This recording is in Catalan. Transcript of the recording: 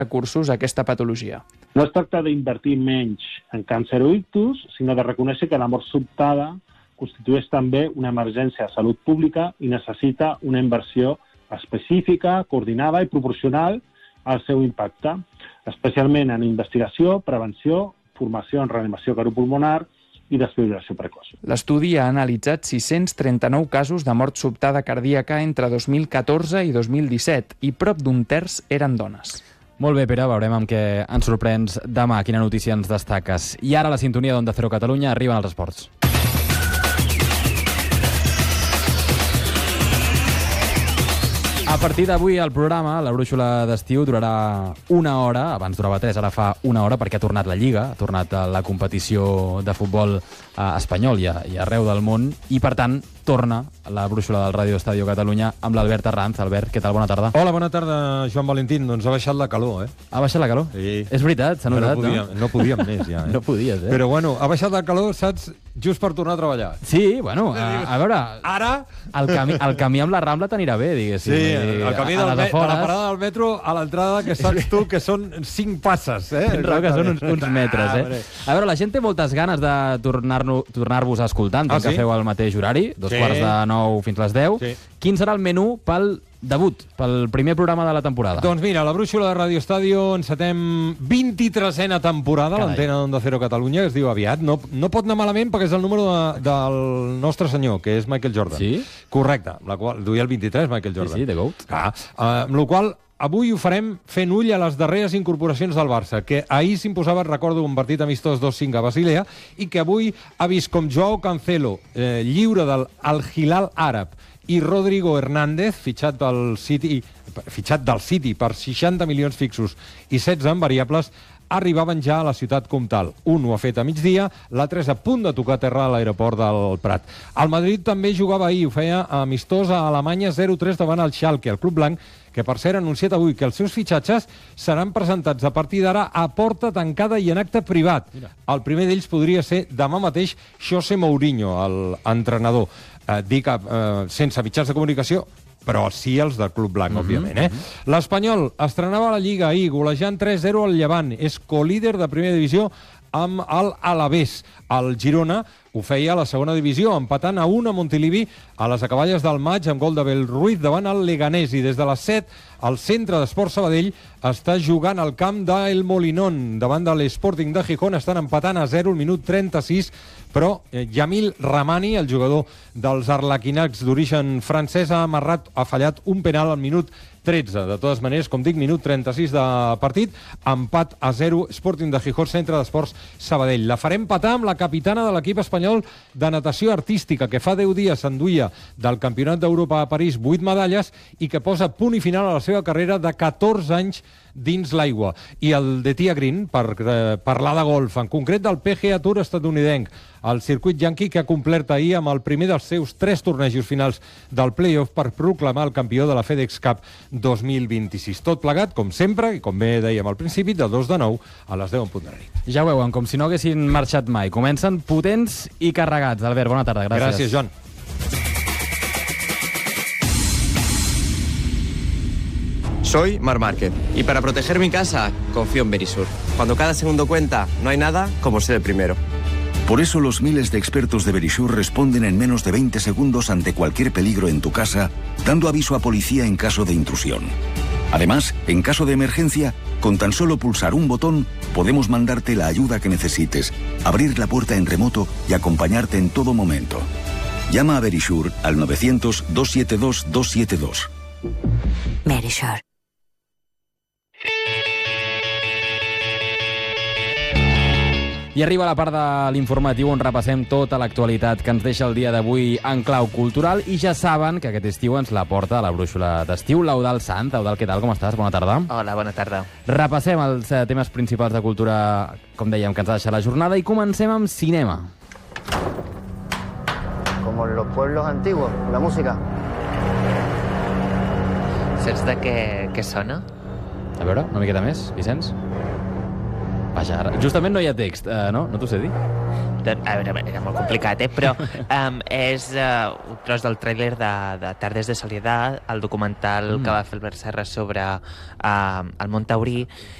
recursos a aquesta patologia. No es tracta d'invertir menys en càncer o ictus, sinó de reconèixer que la mort sobtada constitueix també una emergència de salut pública i necessita una inversió específica, coordinada i proporcional al seu impacte, especialment en investigació, prevenció, formació en reanimació cardiopulmonar i desfibrilació precoç. L'estudi ha analitzat 639 casos de mort sobtada cardíaca entre 2014 i 2017 i prop d'un terç eren dones. Molt bé, Pere, veurem amb què ens sorprens demà, quina notícia ens destaques. I ara a la sintonia d'Onda Cero Catalunya arriben els esports. A partir d'avui el programa, la brúixola d'estiu, durarà una hora, abans durava 3, ara fa una hora, perquè ha tornat la Lliga, ha tornat la competició de futbol espanyol i arreu del món, i per tant torna la brúixola del Ràdio Estadio Catalunya amb l'Albert Arranz. Albert, què tal? Bona tarda. Hola, bona tarda, Joan Valentín. Doncs ha baixat la calor, Ha baixat la calor? Sí. És veritat, s'ha notat, no? No podíem més, ja. No podies, Però bueno, ha baixat la calor, saps, just per tornar a treballar. Sí, bueno, a veure... Ara... El camí amb la Rambla t'anirà bé, diguéssim. Sí, el camí de la parada del metro a l'entrada, que saps tu que són 5 passes, Tens raó, que són uns metres, A veure, la gent té moltes ganes de tornar-vos a escoltar, entenc que feu el mateix horari, 2:45 fins les 10. Sí. Quin serà el menú pel debut, pel primer programa de la temporada? Doncs mira, la brúixola de Ràdio Estadio encetem 23a temporada, l'antena d'Onda Cero Catalunya, que es diu aviat. No pot anar malament perquè és el número del nostre senyor, que és Michael Jordan. Sí? Correcte, la qual duia el 23, Michael Jordan. Sí, The GOAT. Amb la qual avui ho farem fent ull a les darreres incorporacions del Barça, que ahir s'imposava, recordo, un partit amistós 2-5 a Basilea, i que avui ha vist com Joao Cancelo, lliure del Al Hilal àrab, i Rodrigo Hernández, fitxat del City per 60 milions fixos i 16 en variables, arribaven ja a la ciutat comtal. Un ho ha fet a migdia, l'altre és a punt de tocar terra a l'aeroport del Prat. El Madrid també jugava ahir, ho feia amistós a Alemanya 0-3 davant el Schalke, el club blanc, que per cert ha anunciat avui que els seus fitxatges seran presentats a partir d'ara a porta tancada i en acte privat. Mira. El primer d'ells podria ser demà mateix José Mourinho, l'entrenador. Dic sense mitjans de comunicació, però sí els del Club Blanc, òbviament. L'Espanyol estrenava la Lliga ahir, golejant 3-0 al Llevant. És colíder de primera divisió amb l'Alavés. El Girona ho feia a la segona divisió, empatant a 1 a Montilivi a les acaballes del maig amb gol de Bellruiz davant el Leganés. I des de les 7 el Centre d'Esport Sabadell està jugant al camp d'El Molinón davant de l'Sporting de Gijón. Estan empatant a 0 al minut 36, però Yamil Ramani, el jugador dels arlequinats d'origen francès, ha fallat un penal al minut 13. De totes maneres, com dic, minut 36 de partit, empat a 0, Sporting de Gijón, Centre d'Esports Sabadell. La farem patar amb la capitana de l'equip espanyol de natació artística, que fa 10 dies s'enduia del Campionat d'Europa a París 8 medalles i que posa punt i final a la seva carrera de 14 anys dins l'aigua. I el de Tia Green, per parlar de golf, en concret del PGA Tour estatunidenc, el circuit yankee, que ha complert ahir amb el primer dels seus 3 tornejos finals del playoff per proclamar el campió de la FedEx Cup 2026. Tot plegat, com sempre, i com bé dèiem al principi, de 2 de 9 a les 10 en punt de la nit. Ja ho veuen, com si no haguessin marxat mai. Comencen potents i carregats. Albert, bona tarda. Gràcies. Gràcies, Joan. Soy Marc Márquez y para proteger mi casa confío en Verisur. Cuando cada segundo cuenta, no hay nada como ser el primero. Por eso los miles de expertos de Verisur responden en menos de 20 segundos ante cualquier peligro en tu casa, dando aviso a policía en caso de intrusión. Además, en caso de emergencia, con tan solo pulsar un botón, podemos mandarte la ayuda que necesites, abrir la puerta en remoto y acompañarte en todo momento. Llama a Verisur al 900-272-272. Verisur. I arriba la part de l'informatiu on repassem tota l'actualitat que ens deixa el dia d'avui en clau cultural, i ja saben que aquest estiu ens la porta a la brúixola d'estiu l'Eudald Sant. Eudald, què tal? Com estàs? Bona tarda. Hola, bona tarda. Repassem els temes principals de cultura, com dèiem, que ens ha deixat la jornada, i comencem amb cinema. Como en los pueblos antiguos, la música. Saps de què sona? A veure, una miqueta més, Vicenç? Vaja, justament no hi ha text, no? No t'ho sé dir? A veure, era molt complicat, però és un tros del tràiler de Tardes de Soledad, el documental que va fer Albert Serra sobre el món taurí,